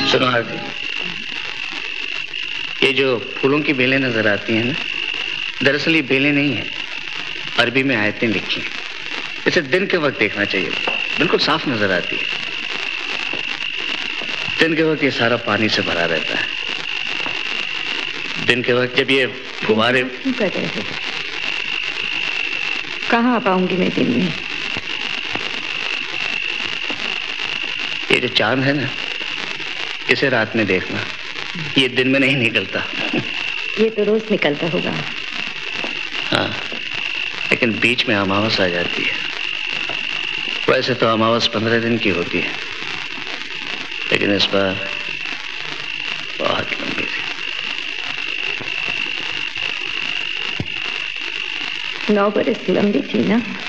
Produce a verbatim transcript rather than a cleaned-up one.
सुनो आरती, ये जो फूलों की बेलें नजर आती हैं ना, दरअसल ये बेलें नहीं है, अरबी में आयतें लिखी हैं। इसे दिन के वक्त देखना चाहिए, बिल्कुल साफ नजर आती है। दिन के वक्त ये सारा पानी से भरा रहता है। दिन के वक्त जब ये फुहारे कहाँ आ पाऊंगी मैं दिन में? ये जो चांद है ना, इसे रात में देखना, ये दिन में नहीं निकलता। ये तो रोज निकलता होगा। हाँ, लेकिन बीच में अमावस आ जाती है। वैसे तो अमावस पंद्रह दिन की होती है, लेकिन इस बार बहुत लंबी थी। नौ बरस लंबी थी ना?